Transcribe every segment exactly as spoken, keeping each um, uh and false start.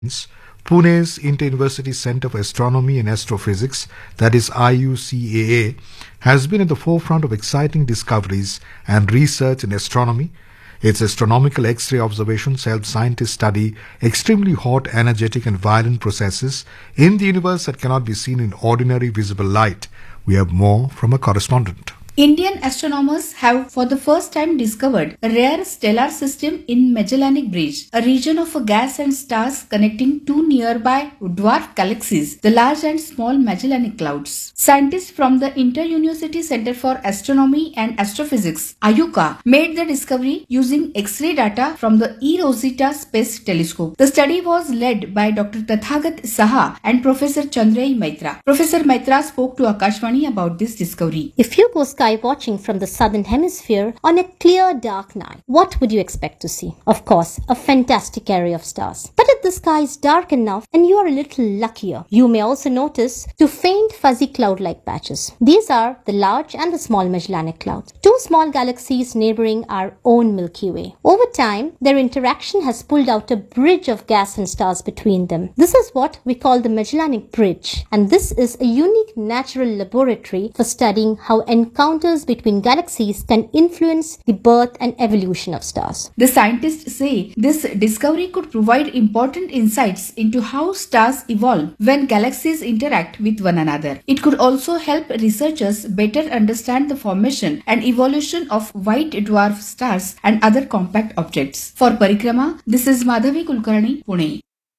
Pune's Inter-University Center for Astronomy and Astrophysics, that is I U C A A, has been at the forefront of exciting discoveries and research in astronomy. Its astronomical X-ray observations help scientists study extremely hot, energetic and violent processes in the universe that cannot be seen in ordinary visible light. We have more from a correspondent. Indian astronomers have for the first time discovered a rare stellar system in Magellanic Bridge, a region of gas and stars connecting two nearby dwarf galaxies, the Large and Small Magellanic Clouds. Scientists from the Inter-University Center for Astronomy and Astrophysics, I U C A, made the discovery using X-ray data from the eRosetta Space Telescope. The study was led by Doctor Tathagat Saha and Professor Chandray Maitra. Professor Maitra spoke to Akashvani about this discovery. If you go sky watching from the southern hemisphere on a clear dark night, what would you expect to see? Of course, a fantastic array of stars. But if the sky is dark enough and you are a little luckier, you may also notice two faint fuzzy cloud-like patches. These are the Large and the Small Magellanic Clouds, two small galaxies neighboring our own Milky Way. Over time, their interaction has pulled out a bridge of gas and stars between them. This is what we call the Magellanic Bridge, and this is a unique natural laboratory for studying how encounters between galaxies can influence the birth and evolution of stars. The scientists say this discovery could provide important insights into how stars evolve when galaxies interact with one another. It could also help researchers better understand the formation and evolution of white dwarf stars and other compact objects. For Parikrama, this is Madhavi Kulkarni, Pune.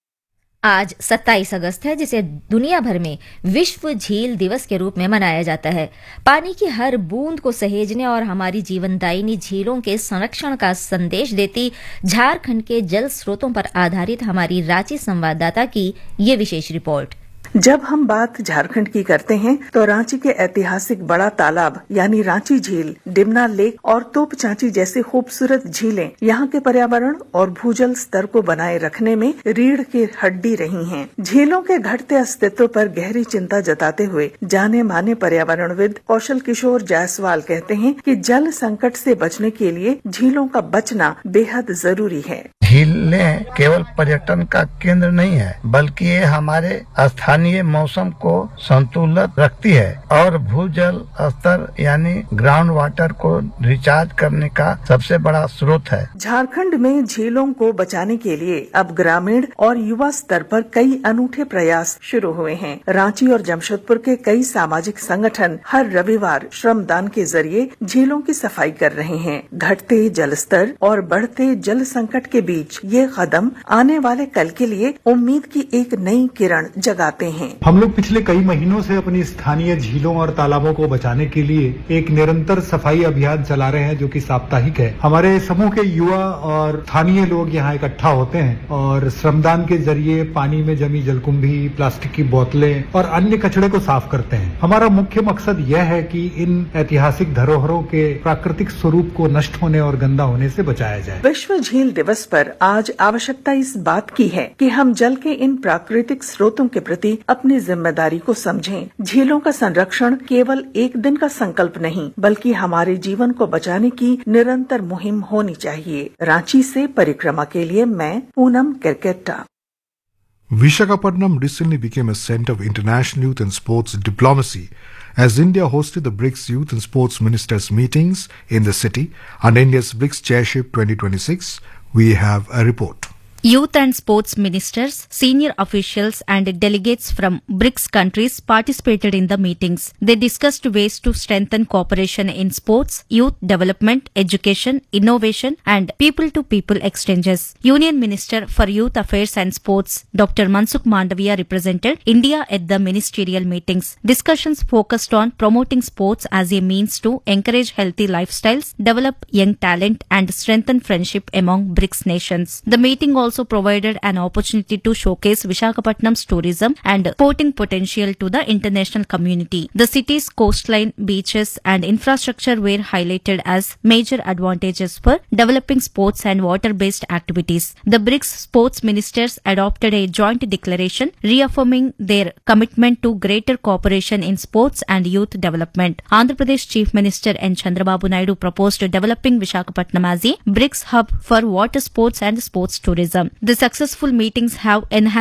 आज सत्ताईस अगस्त है, जिसे दुनिया भर में विश्व झील दिवस के रूप में मनाया जाता है। पानी की हर बूंद को सहेजने और हमारी जीवनदायिनी झीलों के संरक्षण का संदेश देती झारखंड के जल स्रोतों पर आधारित हमारी रांची संवाददाता की ये विशेष रिपोर्ट। जब हम बात झारखंड की करते हैं तो रांची के ऐतिहासिक बड़ा तालाब यानी रांची झील, डिमना लेक और तोप चांची जैसी खूबसूरत झीलें यहाँ के पर्यावरण और भूजल स्तर को बनाए रखने में रीढ़ की हड्डी रही हैं। झीलों के घटते अस्तित्व पर गहरी चिंता जताते हुए जाने माने पर्यावरणविद कौशल किशोर जायसवाल कहते हैं कि जल संकट से बचने के लिए झीलों का बचना बेहद जरूरी है। झीलें केवल पर्यटन का केंद्र नहीं है, बल्कि ये हमारे स्थानीय मौसम को संतुलित रखती है और भूजल स्तर यानी ग्राउंड वाटर को रिचार्ज करने का सबसे बड़ा स्रोत है। झारखंड में झीलों को बचाने के लिए अब ग्रामीण और युवा स्तर पर कई अनूठे प्रयास शुरू हुए हैं। रांची और जमशेदपुर के कई सामाजिक संगठन हर रविवार श्रमदान के जरिए झीलों की सफाई कर रहे हैं। घटते जल स्तर और बढ़ते जल संकट के बीच ये कदम आने वाले कल के लिए उम्मीद की एक नई किरण जगाते हैं। हम लोग पिछले कई महीनों से अपनी स्थानीय झीलों और तालाबों को बचाने के लिए एक निरंतर सफाई अभियान चला रहे हैं, जो कि साप्ताहिक है। हमारे समूह के युवा और स्थानीय लोग यहाँ इकट्ठा होते हैं और श्रमदान के जरिए पानी में जमी जलकुंभी, प्लास्टिक की बोतलें और अन्य कचरे को साफ करते हैं। हमारा मुख्य मकसद यह है कि इन ऐतिहासिक धरोहरों के प्राकृतिक स्वरूप को नष्ट होने और गंदा होने से बचाया जाए। विश्व झील दिवस पर आज आवश्यकता इस बात की है कि हम जल के इन प्राकृतिक स्रोतों के प्रति अपनी जिम्मेदारी को समझें। झीलों का संरक्षण केवल एक दिन का संकल्प नहीं, बल्कि हमारे जीवन को बचाने की निरंतर मुहिम होनी चाहिए। रांची से परिक्रमा के लिए मैं Poonam Kerketta. Visakhapatnam recently became a center of international youth and sports diplomacy as India hosted the BRICS Youth and Sports Ministers meetings in the city under India's BRICS Chairship twenty twenty-six. We have a report. Youth and sports ministers, senior officials and delegates from BRICS countries participated in the meetings. They discussed ways to strengthen cooperation in sports, youth development, education, innovation and people-to-people exchanges. Union Minister for Youth Affairs and Sports, Doctor Mansukh Mandaviya represented India at the ministerial meetings. Discussions focused on promoting sports as a means to encourage healthy lifestyles, develop young talent and strengthen friendship among BRICS nations. The meeting also also provided an opportunity to showcase Visakhapatnam's tourism and sporting potential to the international community. The city's coastline, beaches and infrastructure were highlighted as major advantages for developing sports and water-based activities. The BRICS sports ministers adopted a joint declaration reaffirming their commitment to greater cooperation in sports and youth development. Andhra Pradesh Chief Minister N. Chandrababu Naidu proposed developing Visakhapatnam as a BRICS hub for water sports and sports tourism. The successful meetings have enhanced